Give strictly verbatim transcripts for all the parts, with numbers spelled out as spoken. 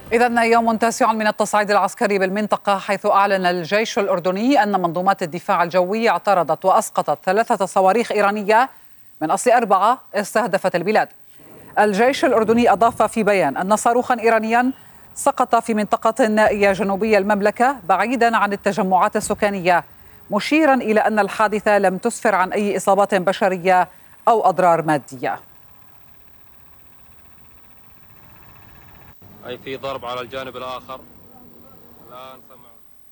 إذن يوم تاسع من التصعيد العسكري بالمنطقة، حيث أعلن الجيش الأردني أن منظومات الدفاع الجوي اعترضت وأسقطت ثلاثة صواريخ إيرانية من أصل أربعة استهدفت البلاد. الجيش الأردني أضاف في بيان أن صاروخا إيرانيا سقط في منطقة نائية جنوبية المملكة بعيدا عن التجمعات السكانية، مشيرا إلى أن الحادثة لم تسفر عن أي إصابات بشرية أو أضرار مادية. أي في ضرب على الجانب الآخر. الآن سمع.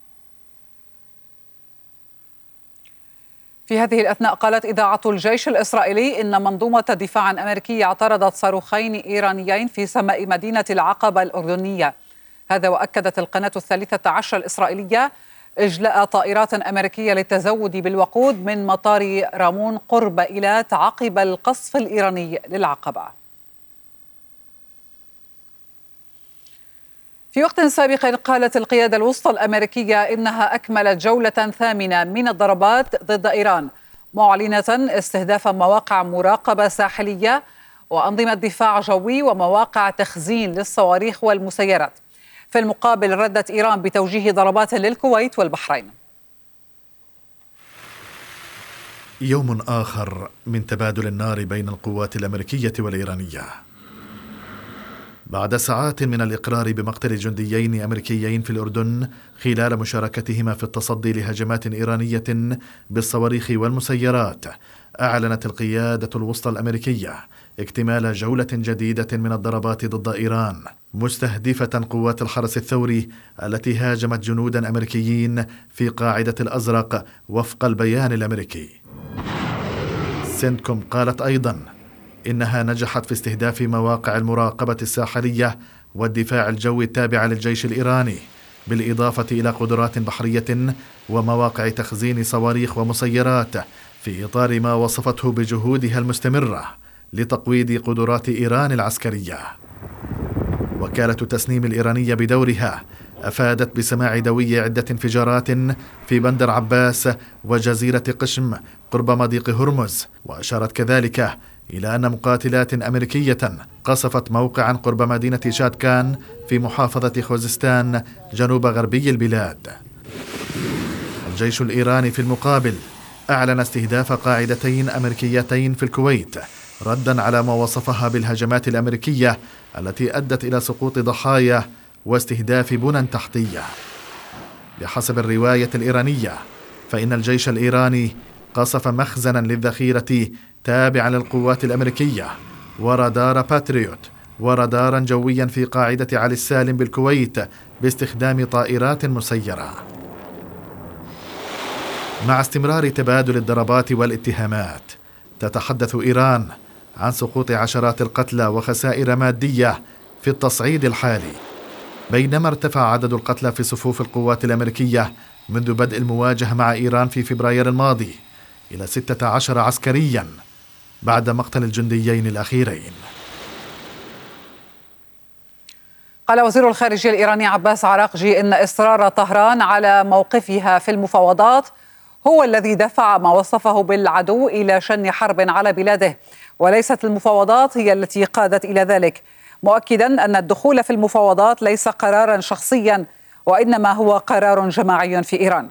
في هذه الأثناء قالت إذاعة الجيش الإسرائيلي إن منظومة دفاع أمريكية اعترضت صاروخين إيرانيين في سماء مدينة العقبة الأردنية. هذا وأكدت القناة الثالثة عشر الإسرائيلية إجلاء طائرات أمريكية للتزود بالوقود من مطار رامون قرب إيلات عقب القصف الإيراني للعقبة. في وقت سابق قالت القيادة الوسطى الأمريكية إنها أكملت جولة ثامنة من الضربات ضد إيران، معلنة استهداف مواقع مراقبة ساحلية وأنظمة دفاع جوي ومواقع تخزين للصواريخ والمسيرات. في المقابل ردت إيران بتوجيه ضربات للكويت والبحرين. يوم آخر من تبادل النار بين القوات الأمريكية والإيرانية. بعد ساعات من الإقرار بمقتل جنديين أمريكيين في الأردن خلال مشاركتهما في التصدي لهجمات إيرانية بالصواريخ والمسيرات، أعلنت القيادة الوسطى الأمريكية اكتمال جولة جديدة من الضربات ضد إيران، مستهدفة قوات الحرس الثوري التي هاجمت جنودا أمريكيين في قاعدة الأزرق وفق البيان الأمريكي. سنتكوم قالت أيضا إنها نجحت في استهداف مواقع المراقبة الساحلية والدفاع الجوي التابعة للجيش الإيراني، بالإضافة إلى قدرات بحرية ومواقع تخزين صواريخ ومسيرات، في إطار ما وصفته بجهودها المستمرة لتقويض قدرات إيران العسكرية. وكالة تسنيم الإيرانية بدورها أفادت بسماع دوي عدة انفجارات في بندر عباس وجزيرة قشم قرب مضيق هرمز، وأشارت كذلك إلى أن مقاتلات أمريكية قصفت موقعا قرب مدينة شادكان في محافظة خوزستان جنوب غربي البلاد. الجيش الإيراني في المقابل أعلن استهداف قاعدتين أمريكيتين في الكويت، ردا على ما وصفها بالهجمات الأمريكية التي أدت إلى سقوط ضحايا واستهداف بنى تحتية. بحسب الرواية الإيرانية، فإن الجيش الإيراني قصف مخزنا للذخيرة تابعا للقوات الأمريكية ورادار باتريوت ورادارا جويا في قاعدة علي السالم بالكويت باستخدام طائرات مسيرة. مع استمرار تبادل الضربات والاتهامات، تتحدث إيران عن سقوط عشرات القتلى وخسائر مادية في التصعيد الحالي، بينما ارتفع عدد القتلى في صفوف القوات الأمريكية منذ بدء المواجهة مع إيران في فبراير الماضي إلى ستة عشر عسكريا بعد مقتل الجنديين الأخيرين. قال وزير الخارجية الإيراني عباس عراقجي إن إصرار طهران على موقفها في المفاوضات هو الذي دفع ما وصفه بالعدو إلى شن حرب على بلاده، وليست المفاوضات هي التي قادت إلى ذلك، مؤكدا أن الدخول في المفاوضات ليس قرارا شخصيا وإنما هو قرار جماعي في إيران.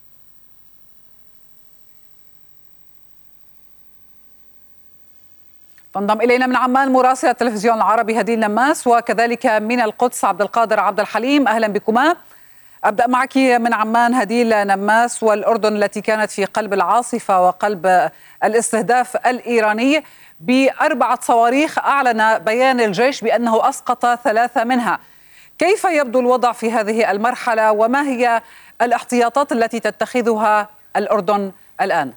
تنضم إلينا من عمان مراسل التلفزيون العربي هديل نماس، وكذلك من القدس عبد القادر عبد الحليم. أهلا بكما. أبدأ معك من عمان هديل نماس، والأردن التي كانت في قلب العاصفة وقلب الاستهداف الإيراني بأربعة صواريخ، أعلن بيان الجيش بأنه أسقط ثلاثة منها. كيف يبدو الوضع في هذه المرحلة وما هي الاحتياطات التي تتخذها الأردن الآن؟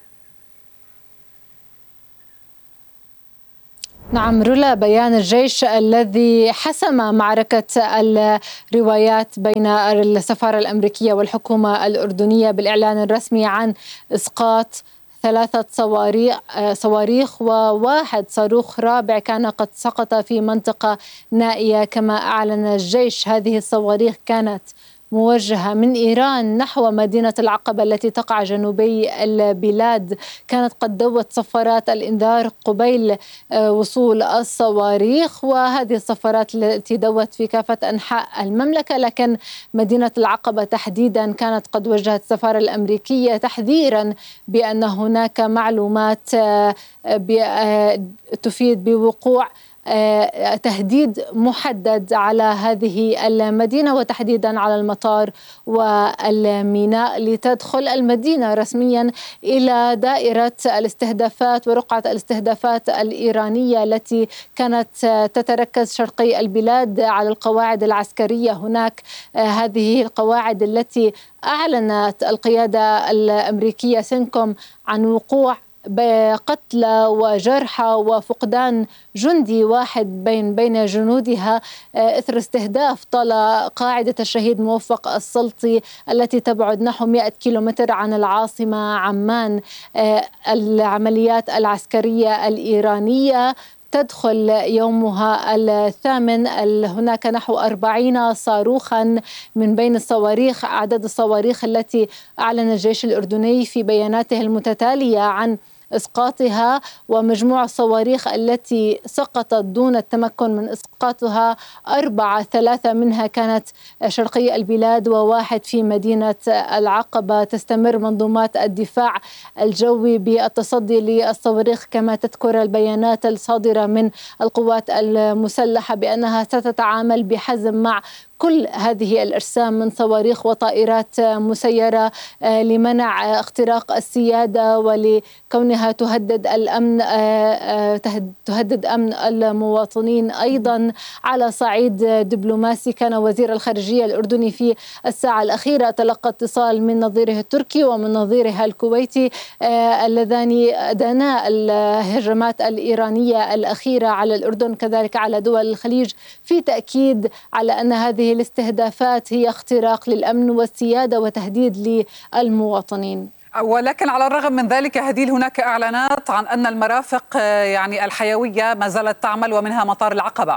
نعم رولا، بيان الجيش الذي حسم معركة الروايات بين السفارة الأمريكية والحكومة الأردنية بالإعلان الرسمي عن إسقاط ثلاثة صواريخ صواريخ وواحد صاروخ رابع كان قد سقط في منطقة نائية كما أعلن الجيش. هذه الصواريخ كانت موجهة من إيران نحو مدينة العقبة التي تقع جنوبي البلاد كانت قد دوت صفارات الإنذار قبيل وصول الصواريخ، وهذه الصفارات التي دوت في كافة أنحاء المملكة، لكن مدينة العقبة تحديدا كانت قد وجهت السفارة الأمريكية تحذيرا بأن هناك معلومات تفيد بوقوع تهديد محدد على هذه المدينة، وتحديدا على المطار والميناء، لتدخل المدينة رسميا إلى دائرة الاستهدافات ورقعة الاستهدافات الإيرانية التي كانت تتركز شرقي البلاد على القواعد العسكرية هناك. هذه القواعد التي أعلنت القيادة الأمريكية سينكوم عن وقوع بقتلى وجرحى وفقدان جندي واحد بين بين جنودها إثر استهداف طال قاعدة الشهيد موفق السلطي التي تبعد نحو مئة كيلومتر عن العاصمة عمان. العمليات العسكرية الإيرانية تدخل يومها الثامن، هناك نحو أربعين صاروخا من بين الصواريخ، أعداد الصواريخ التي أعلن الجيش الأردني في بياناته المتتالية عن إسقاطها، ومجموع الصواريخ التي سقطت دون التمكن من إسقاطها أربعة، ثلاثة منها كانت شرقي البلاد وواحد في مدينة العقبة. تستمر منظومات الدفاع الجوي بالتصدي للصواريخ كما تذكر البيانات الصادرة من القوات المسلحة بأنها ستتعامل بحزم مع كل هذه الأجسام من صواريخ وطائرات مسيرة لمنع اختراق السيادة ولكونها تهدد الأمن تهدد أمن المواطنين. أيضا على صعيد دبلوماسي كان وزير الخارجية الأردني في الساعة الأخيرة تلقى اتصال من نظيره التركي ومن نظيره الكويتي اللذان أدانا الهجمات الإيرانية الأخيرة على الأردن كذلك على دول الخليج في تأكيد على أن هذه الاستهدافات هي اختراق للأمن والسيادة وتهديد للمواطنين. ولكن على الرغم من ذلك هديل، هناك إعلانات عن أن المرافق يعني الحيوية ما زالت تعمل ومنها مطار العقبة.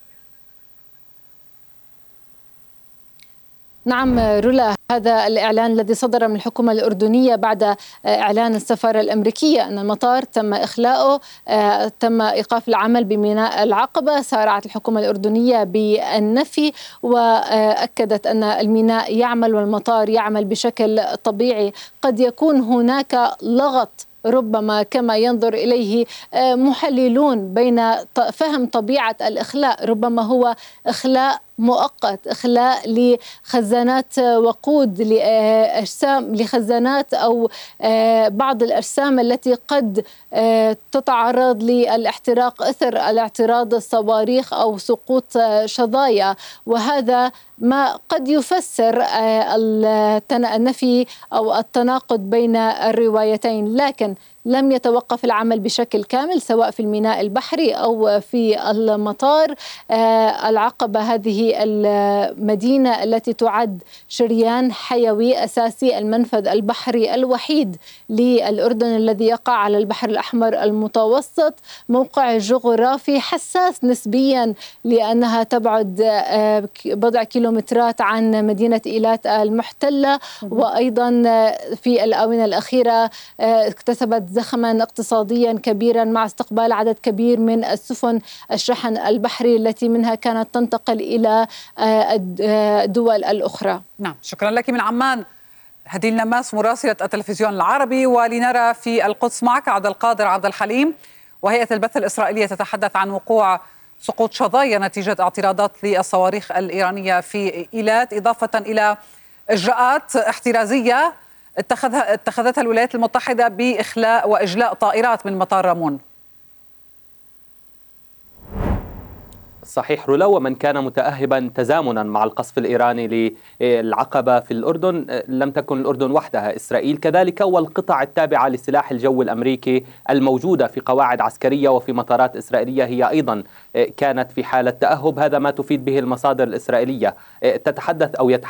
نعم رولا، هذا الإعلان الذي صدر من الحكومة الأردنية بعد إعلان السفارة الأمريكية أن المطار تم إخلاؤه، تم إيقاف العمل بميناء العقبة. سارعت الحكومة الأردنية بالنفي وأكدت أن الميناء يعمل والمطار يعمل بشكل طبيعي. قد يكون هناك لغط ربما كما ينظر إليه محللون بين فهم طبيعة الإخلاء، ربما هو إخلاء مؤقت، إخلاء لخزانات وقود لأجسام لخزانات أو بعض الأجسام التي قد تتعرض للاحتراق إثر الاعتراض الصواريخ أو سقوط شظايا، وهذا ما قد يفسر النفي أو التناقض بين الروايتين. لكن لم يتوقف العمل بشكل كامل سواء في الميناء البحري أو في المطار. العقبة هذه المدينة التي تعد شريان حيوي أساسي، المنفذ البحري الوحيد للأردن الذي يقع على البحر الأحمر المتوسط، موقع جغرافي حساس نسبيا لأنها تبعد بضع كيلومترات عن مدينة إيلات المحتلة، وأيضا في الآونة الأخيرة اكتسبت زخما اقتصاديا كبيرا مع استقبال عدد كبير من السفن الشحن البحري التي منها كانت تنتقل إلى الدول الأخرى. نعم، شكرا لك من عمان هديل نماس مراسلة التلفزيون العربي. ولنرى في القدس معك عبد القادر عبد الحليم. وهيئة البث الإسرائيلية تتحدث عن وقوع سقوط شظايا نتيجة اعتراضات للصواريخ الإيرانية في إيلات، إضافة إلى إجراءات احترازية اتخذها اتخذتها الولايات المتحدة بإخلاء وإجلاء طائرات من مطار رامون. صحيح رولا، ومن كان متأهبا تزامنا مع القصف الإيراني للعقبة في الأردن لم تكن الأردن وحدها، إسرائيل كذلك والقطع التابعة لسلاح الجو الأمريكي الموجودة في قواعد عسكرية وفي مطارات إسرائيلية هي أيضا كانت في حالة تأهب. هذا ما تفيد به المصادر الإسرائيلية. تتحدث أو يتحدث